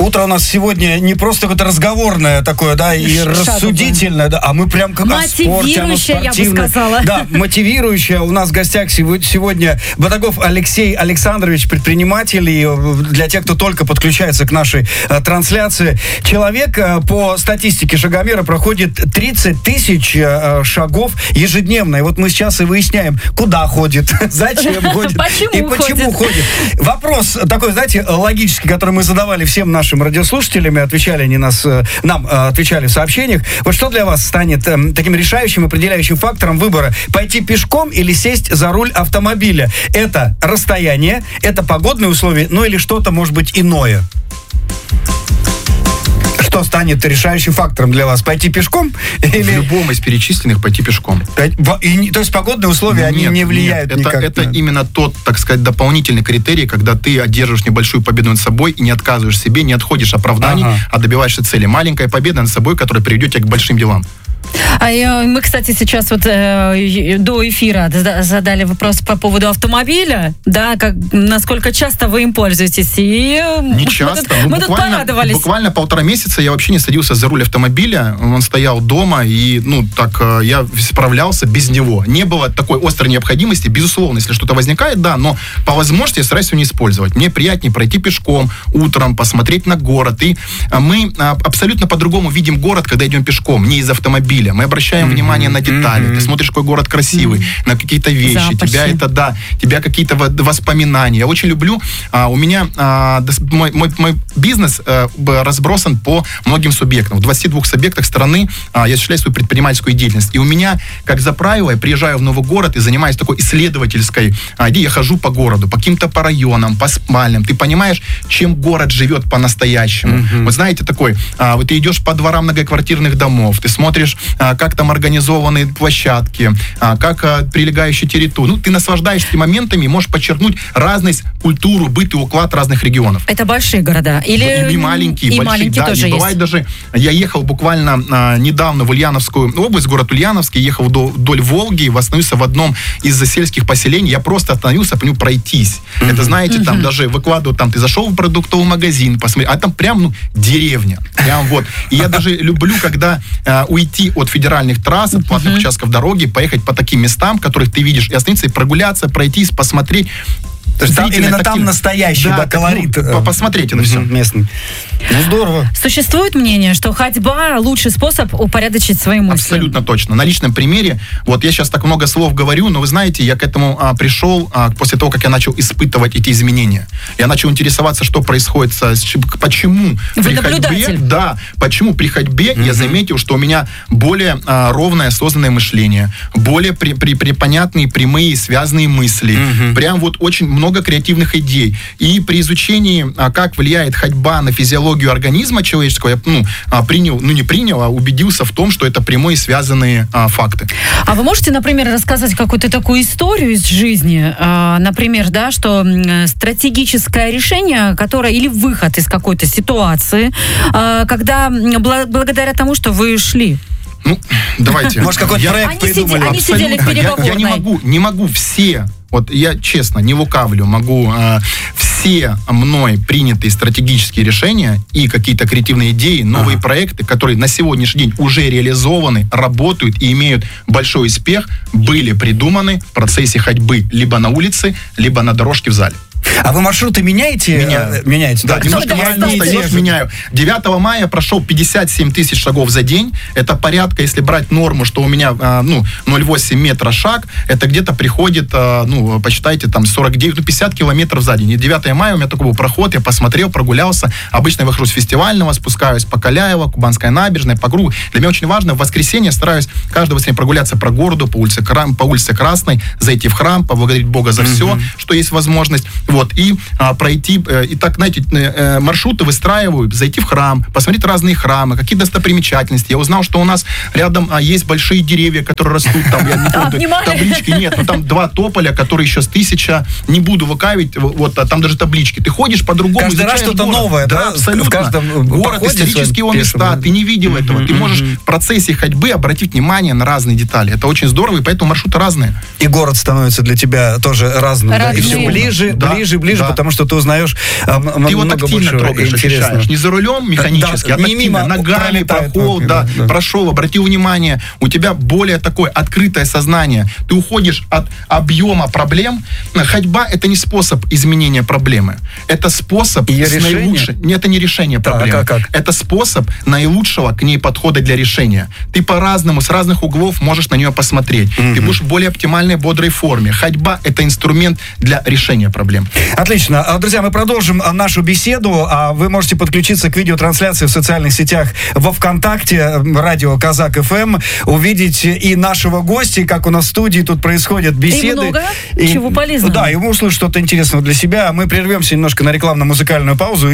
Утро у нас сегодня не просто какое-то разговорное такое, да, и рассудительное, да, а мы прям как о спорте, оно спортивное. Я бы сказала. Да, мотивирующее. У нас в гостях сегодня Батагов Алексей Александрович, предприниматель, и для тех, кто только подключается к нашей трансляции. Человек, по статистике шагомера, проходит 30 тысяч шагов ежедневно. И вот мы сейчас и выясняем, куда ходит, зачем ходит и почему ходит. Вопрос такой, знаете, логический, который мы задавали всем нашим радиослушателям, и отвечали они нам отвечали в сообщениях. Вот что для вас станет таким решающим, определяющим фактором выбора? Пойти пешком или сесть за руль автомобиля? Это расстояние, это погодные условия, ну или что-то, может быть, иное? Что станет решающим фактором для вас? Пойти пешком? Или... В любом из перечисленных пойти пешком. То есть погодные условия, они не влияют никак? Это именно тот, так сказать, дополнительный критерий, когда ты одерживаешь небольшую победу над собой и не отказываешь себе, не отходишь оправданий, а добиваешься цели. Маленькая победа над собой, которая приведет тебя к большим делам. Мы, кстати, сейчас вот до эфира задали вопрос по поводу автомобиля, да, насколько часто вы им пользуетесь, и не часто. Мы тут порадовались. Буквально 1,5 месяца я вообще не садился за руль автомобиля, он стоял дома, и, я справлялся без него. Не было такой острой необходимости, безусловно, если что-то возникает, да, но по возможности я стараюсь его не использовать. Мне приятнее пройти пешком утром, посмотреть на город, и мы абсолютно по-другому видим город, когда идем пешком, не из автомобиля. Мы обращаем внимание на детали. Ты смотришь, какой город красивый, на какие-то вещи. Тебя какие-то воспоминания. Я очень люблю. У меня мой бизнес разбросан по многим субъектам. В 22 субъектах страны я осуществляю свою предпринимательскую деятельность. И у меня, как за правило, я приезжаю в новый город и занимаюсь такой исследовательской идеей. Я хожу по городу, по каким-то по районам, по спальням. Ты понимаешь, чем город живет по-настоящему. Вот знаете, такой, вот ты идешь по дворам многоквартирных домов, ты смотришь, как там организованы площадки, как прилегающие территории. Ты наслаждаешься этими моментами и можешь подчеркнуть разность, культуру, быт и уклад разных регионов. Это большие города? Или... И маленькие, и большие, да. Тоже и бывает даже... Я ехал буквально недавно в Ульяновскую область, город Ульяновск, ехал вдоль Волги, остановился в одном из заселских поселений. Я просто остановился по нему пройтись. Это, знаете, там даже выкладывают, там ты зашел в продуктовый магазин, посмотри, а там прям, деревня. Прям вот. И я даже люблю, когда уйти от федеральных трасс, от платных участков дороги, поехать по таким местам, которых ты видишь, и остановиться, и прогуляться, пройтись, посмотреть. Именно там настоящий, колорит. Посмотрите на все. Местный. Здорово. Существует мнение, что ходьба лучший способ упорядочить свои мысли? Абсолютно точно. На личном примере, вот я сейчас так много слов говорю, но вы знаете, я к этому пришел после того, как я начал испытывать эти изменения. Я начал интересоваться, что происходит, почему вы наблюдатель. Почему при ходьбе я заметил, что у меня более ровное осознанное мышление, более понятные, прямые, связанные мысли. Прям вот очень много креативных идей. И при изучении, как влияет ходьба на физиологию организма человеческого, я убедился в том, что это прямые связанные факты. А вы можете, например, рассказать какую-то такую историю из жизни, например, да, что стратегическое решение, или выход из какой-то ситуации, когда благодаря тому, что вы шли? Давайте. Может, какой-то проект придумали? Они сидели в переговорной. Я не могу все... Вот я, честно, не лукавлю, могу все мной принятые стратегические решения и какие-то креативные идеи, новые проекты, которые на сегодняшний день уже реализованы, работают и имеют большой успех, были придуманы в процессе ходьбы либо на улице, либо на дорожке в зале. А вы маршруты меняете? Меняете, да. Немножко меняю. 9 мая прошел 57 тысяч шагов за день. Это порядка, если брать норму, что у меня 0,8 метра шаг, это где-то приходит, посчитайте, там 49, 50 километров за день. И 9 мая у меня такой был проход, я посмотрел, прогулялся. Обычно я выхожу с Фестивального, спускаюсь по Каляево, Кубанская набережная, по кругу. Для меня очень важно, в воскресенье стараюсь каждое воскресенье прогуляться по городу, по улице Красной, зайти в храм, поблагодарить Бога за все, что есть возможность. Вот, и пройти, и так, знаете, маршруты выстраиваю, зайти в храм, посмотреть разные храмы, какие достопримечательности. Я узнал, что у нас рядом есть большие деревья, которые растут, там, я не помню, таблички нет, но там 2 тополя, которые еще с 1000, не буду лукавить, вот, там даже таблички. Ты ходишь по-другому. Каждый раз что-то новое, да? Абсолютно. В каждом город, исторические его места, ты не видел этого. Ты можешь в процессе ходьбы обратить внимание на разные детали. Это очень здорово, и поэтому маршруты разные. И город становится для тебя тоже разным, да? И все ближе, ближе, потому что ты узнаешь ты его тактильно трогаешь, ощущаешь. Не за рулем механически, а тактильно, ногами прошел, обратил внимание, у тебя более такое открытое сознание. Ты уходишь от объема проблем. Ходьба — это не способ изменения проблемы. Это способ это не решение проблемы. Это способ наилучшего к ней подхода для решения. Ты по-разному, с разных углов можешь на нее посмотреть. Ты будешь в более оптимальной, бодрой форме. Ходьба — это инструмент для решения проблем. Отлично. Друзья, мы продолжим нашу беседу. Вы можете подключиться к видеотрансляции в социальных сетях во ВКонтакте, радио Казак ФМ, увидеть и нашего гостя, как у нас в студии тут происходят беседы. И много чего полезного. Да, и мы услышим что-то интересное для себя. Мы прервемся немножко на рекламно-музыкальную паузу.